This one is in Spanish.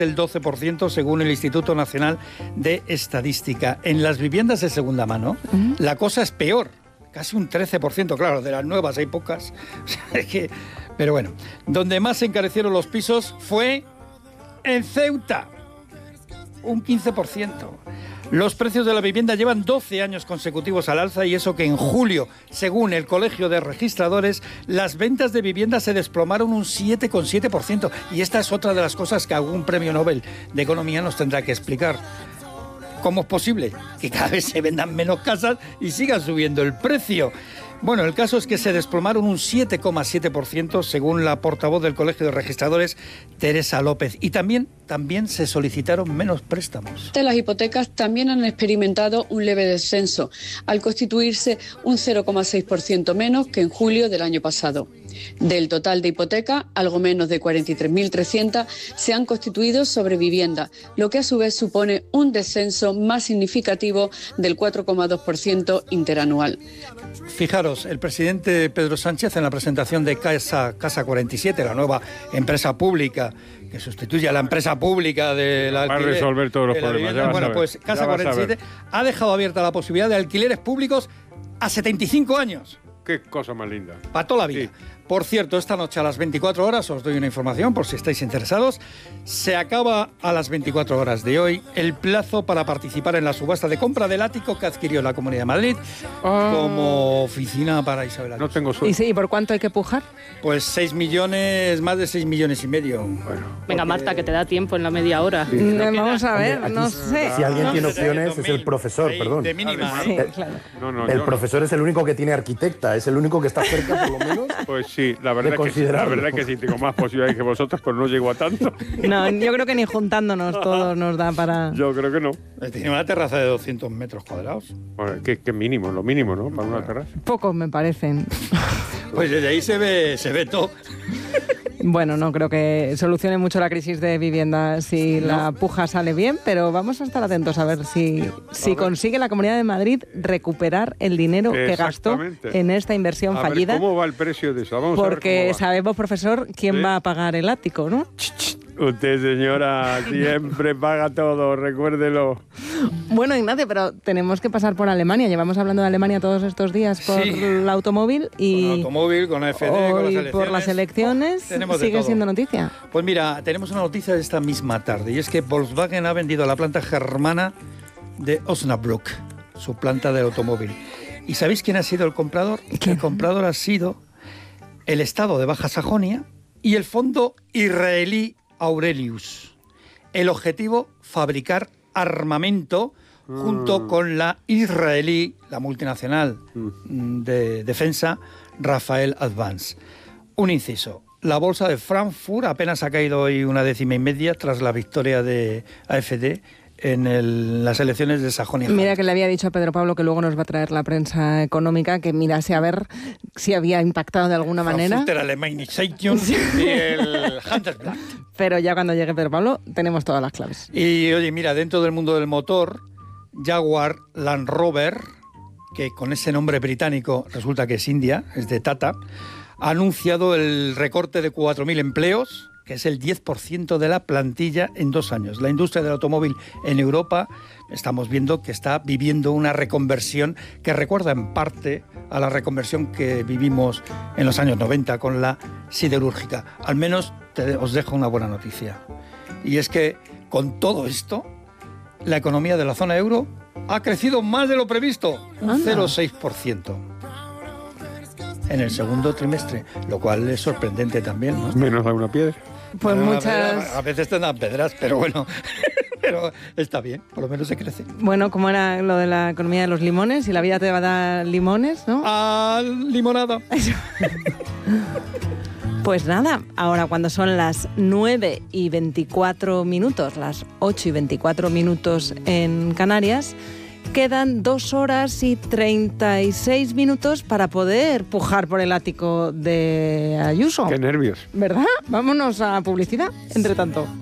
del 12% según el Instituto Nacional de Estadística. En las viviendas de segunda mano, la cosa es peor, casi un 13%, claro, de las nuevas hay pocas. Pero bueno, donde más se encarecieron los pisos fue en Ceuta, un 15%. Los precios de la vivienda llevan 12 años consecutivos al alza y eso que en julio, según el Colegio de Registradores, las ventas de vivienda se desplomaron un 7,7%. Y esta es otra de las cosas que algún premio Nobel de Economía nos tendrá que explicar. ¿Cómo es posible que cada vez se vendan menos casas y siga subiendo el precio? Bueno, el caso es que se desplomaron un 7,7% según la portavoz del Colegio de Registradores, Teresa López. Y también se solicitaron menos préstamos. Las hipotecas también han experimentado un leve descenso, al constituirse un 0,6% menos que en julio del año pasado. Del total de hipotecas, algo menos de 43.300 se han constituido sobre vivienda, lo que a su vez supone un descenso más significativo del 4,2% interanual. Fijaros, el presidente Pedro Sánchez en la presentación de Casa 47, la nueva empresa pública que sustituye a la empresa pública de la alquiler. Va a resolver todos los problemas. Bueno, pues Casa 47 ha dejado abierta la posibilidad de alquileres públicos a 75 años. Qué cosa más linda. Para toda la vida. Sí. Por cierto, esta noche a las 24 horas, os doy una información por si estáis interesados, se acaba a las 24 horas de hoy el plazo para participar en la subasta de compra del ático que adquirió la Comunidad de Madrid como oficina para Isabel Ayuso. No tengo suerte. ¿Y por cuánto hay que pujar? Pues 6 millones, más de 6 millones y medio. Bueno, venga, Marta, que te da tiempo en la media hora. Sí, vamos a ver, no sé. Si alguien tiene opciones es el profesor, perdón. De mínima, sí, claro. El profesor es el único que tiene arquitecta, es el único que está cerca, por lo menos. Pues sí, la verdad es que sí, tengo más posibilidades que vosotros, pero no llego a tanto. No, yo creo que ni juntándonos todos nos da para... Yo creo que no. Tiene una terraza de 200 metros cuadrados. Bueno, que mínimo, lo mínimo, ¿no? Para una terraza. Pocos me parecen. Pues desde ahí se ve todo. Bueno, no creo que solucione mucho la crisis de vivienda si la puja sale bien, pero vamos a estar atentos a ver si consigue la Comunidad de Madrid recuperar el dinero que gastó en esta inversión fallida. ¿Cómo va el precio de eso? Vamos porque a ver cómo va. Sabemos, profesor, quién va a pagar el ático, ¿no? Usted, señora, siempre paga todo, recuérdelo. Bueno, Ignacio, pero tenemos que pasar por Alemania. Llevamos hablando de Alemania todos estos días por el automóvil y... Con el automóvil, con AfD, con las elecciones. Por las elecciones sigue siendo noticia. Pues mira, tenemos una noticia de esta misma tarde y es que Volkswagen ha vendido la planta germana de Osnabrück, su planta de automóvil. ¿Y sabéis quién ha sido el comprador? El comprador ha sido el Estado de Baja Sajonia y el fondo israelí Aurelius. El objetivo, fabricar armamento junto con la israelí, la multinacional de defensa, Rafael Advance. Un inciso. La bolsa de Frankfurt apenas ha caído hoy 1,5 tras la victoria de AfD en las elecciones de Sajonia. Mira que le había dicho a Pedro Pablo que luego nos va a traer la prensa económica, que mirase a ver si había impactado de alguna manera. Frankfurter Allgemeinszeitung y el Handelsblatt. Pero ya cuando llegue Pedro Pablo tenemos todas las claves. Y oye, mira, dentro del mundo del motor, Jaguar Land Rover, que con ese nombre británico resulta que es India, es de Tata, ha anunciado el recorte de 4.000 empleos, que es el 10% de la plantilla en 2 años. La industria del automóvil en Europa estamos viendo que está viviendo una reconversión que recuerda en parte a la reconversión que vivimos en los años 90 con la siderúrgica. Al menos os dejo una buena noticia. Y es que con todo esto, la economía de la zona euro ha crecido más de lo previsto, un 0,6%. En el segundo trimestre, lo cual es sorprendente también, ¿no? Menos da una piedra. Pues muchas... A veces te dan pedras, pero bueno, pero está bien, por lo menos se crece. Bueno, ¿cómo era lo de la economía de los limones? Si la vida te va a dar limones, ¿no? ¡Ah, limonada! Pues nada, ahora cuando son las 9:24, las 8:24 en Canarias, quedan 2 horas y 36 minutos para poder pujar por el ático de Ayuso. ¡Qué nervios! ¿Verdad? Vámonos a publicidad, entre tanto.